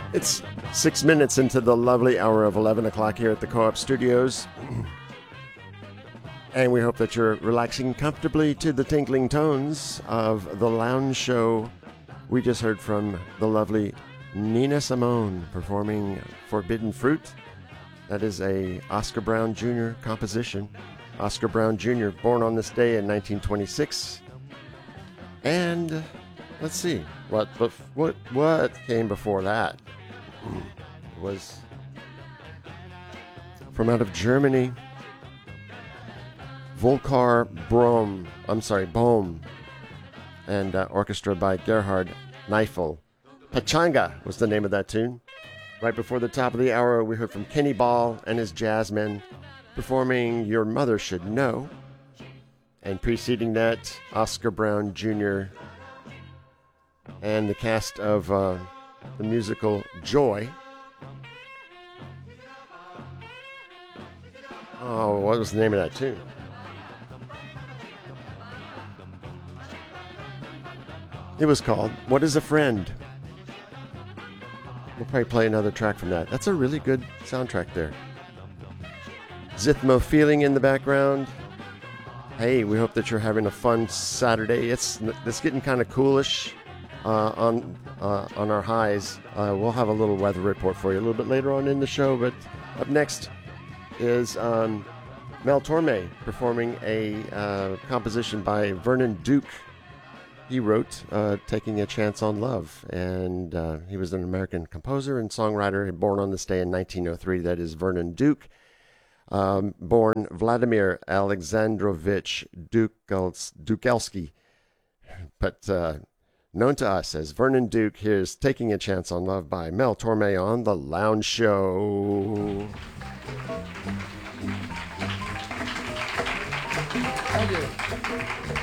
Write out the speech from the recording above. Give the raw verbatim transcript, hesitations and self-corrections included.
It's six minutes into the lovely hour of eleven o'clock here at the Co-op Studios. And we hope that you're relaxing comfortably to the tinkling tones of the lounge show. We just heard from the lovely Nina Simone performing Forbidden Fruit. That is a Oscar Brown Junior composition. Oscar Brown Junior, born on this day in nineteen twenty-six. And let's see, what what what came before that? It was from out of Germany, Volker Brom, I'm sorry, Bohm, and uh, orchestra by Gerhard Neifel. Pachanga was the name of that tune. Right before the top of the hour, we heard from Kenny Ball and his jazzmen performing Your Mother Should Know. And preceding that, Oscar Brown Junior and the cast of uh, the musical Joy. Oh, what was the name of that tune? It was called What is a Friend? We'll probably play another track from that. That's a really good soundtrack there. Zithmo Feeling in the background. Hey, we hope that you're having a fun Saturday. It's it's getting kind of coolish uh, on uh, on our highs. Uh, we'll have a little weather report for you a little bit later on in the show. But up next is um, Mel Torme performing a uh, composition by Vernon Duke. He wrote uh, Taking a Chance on Love, and uh, he was an American composer and songwriter born on this day in nineteen oh three. That is Vernon Duke, um, born Vladimir Alexandrovich Dukels- Dukelsky, but uh, known to us as Vernon Duke. Here's Taking a Chance on Love by Mel Torme on The Lounge Show. Thank you.